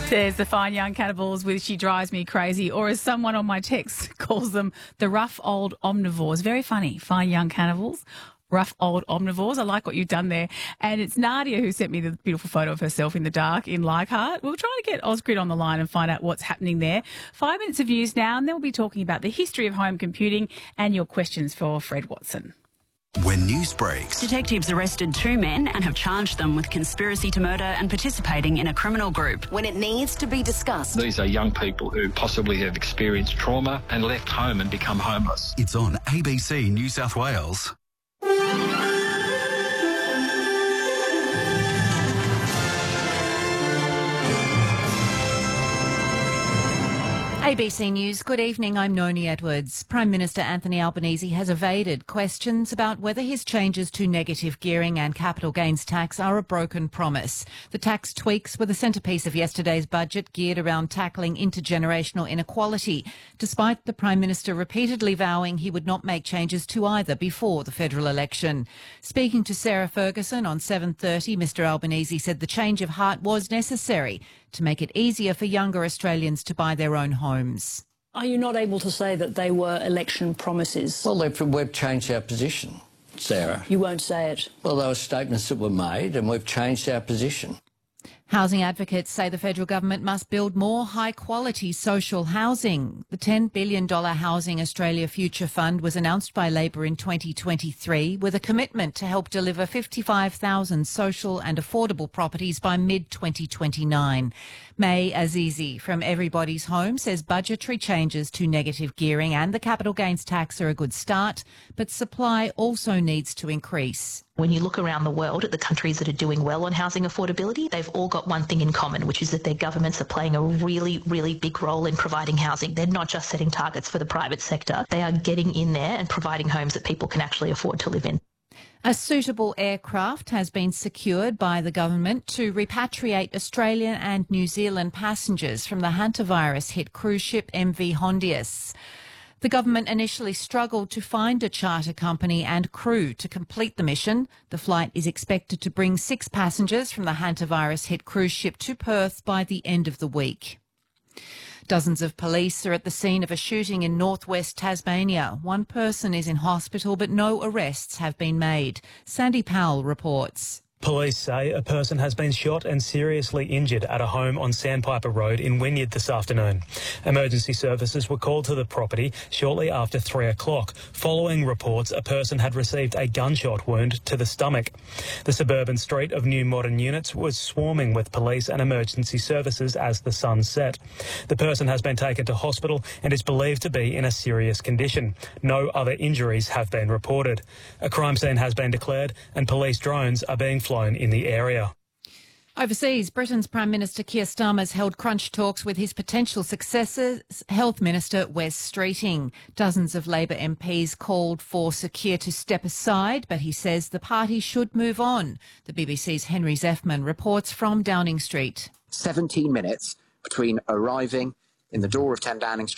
There's the fine young cannibals with She Drives Me Crazy, or as someone on my text calls them, the rough old omnivores. Very funny, fine young cannibals. Rough old omnivores. I like what you've done there. And it's Nadia who sent me the beautiful photo of herself in the dark in Leichhardt. We'll try to get Ausgrid on the line and find out what's happening there. 5 minutes of news now, and then we'll be talking about the history of home computing and your questions for Fred Watson. When news breaks, detectives arrested 2 men and have charged them with conspiracy to murder and participating in a criminal group. When it needs to be discussed. These are young people who possibly have experienced trauma and left home and become homeless. It's on ABC New South Wales. ABC News, good evening, I'm Noni Edwards. Prime Minister Anthony Albanese has evaded questions about whether his changes to negative gearing and capital gains tax are a broken promise. The tax tweaks were the centrepiece of yesterday's budget, geared around tackling intergenerational inequality, despite the Prime Minister repeatedly vowing he would not make changes to either before the federal election. Speaking to Sarah Ferguson on 7:30, Mr Albanese said the change of heart was necessary to make it easier for younger Australians to buy their own homes. Are you not able to say that they were election promises? Well, we've changed our position, Sarah. You won't say it? Well, there were statements that were made and we've changed our position. Housing advocates say the federal government must build more high-quality social housing. The $10 billion Housing Australia Future Fund was announced by Labor in 2023 with a commitment to help deliver 55,000 social and affordable properties by mid-2029. May Azizi from Everybody's Home says budgetary changes to negative gearing and the capital gains tax are a good start, but supply also needs to increase. When you look around the world at the countries that are doing well on housing affordability, they've all got one thing in common, which is that their governments are playing a really, really big role in providing housing. They're not just setting targets for the private sector. They are getting in there and providing homes that people can actually afford to live in. A suitable aircraft has been secured by the government to repatriate Australian and New Zealand passengers from the hantavirus-hit cruise ship MV Hondius. The government initially struggled to find a charter company and crew to complete the mission. The flight is expected to bring 6 passengers from the hantavirus-hit cruise ship to Perth by the end of the week. Dozens of police are at the scene of a shooting in northwest Tasmania. 1 person is in hospital, but no arrests have been made. Sandy Powell reports. Police say a person has been shot and seriously injured at a home on Sandpiper Road in Wynyard this afternoon. Emergency services were called to the property shortly after 3 o'clock. Following reports, a person had received a gunshot wound to the stomach. The suburban street of New Modern Units was swarming with police and emergency services as the sun set. The person has been taken to hospital and is believed to be in a serious condition. No other injuries have been reported. A crime scene has been declared and police drones are being flown in the area. Overseas, Britain's Prime Minister Keir Starmer's held crunch talks with his potential successor, Health Minister Wes Streeting. Dozens of Labor MPs called for Sir Keir to step aside, but he says the party should move on. The BBC's Henry Zeffman reports from Downing Street. 17 minutes between arriving in the door of 10 Downing Street